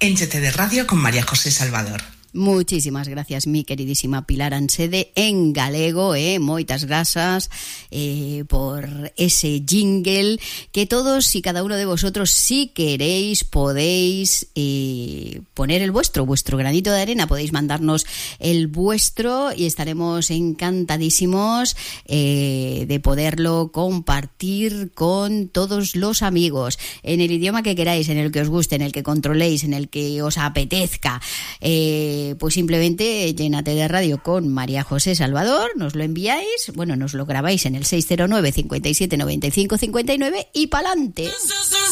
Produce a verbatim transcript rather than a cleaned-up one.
Énchete de Radio con María José Salvador. Muchísimas gracias, mi queridísima Pilar Ansede, en galego, eh, moitas grazas eh, por ese jingle que todos y cada uno de vosotros, si queréis, podéis eh, poner el vuestro, vuestro granito de arena, podéis mandarnos el vuestro y estaremos encantadísimos eh, de poderlo compartir con todos los amigos, en el idioma que queráis, en el que os guste, en el que controléis, en el que os apetezca. Eh, pues simplemente llénate de radio con María José Salvador, nos lo enviáis, bueno, nos lo grabáis en el seis cero nueve, cincuenta y siete, noventa y cinco, cincuenta y nueve y pa'lante.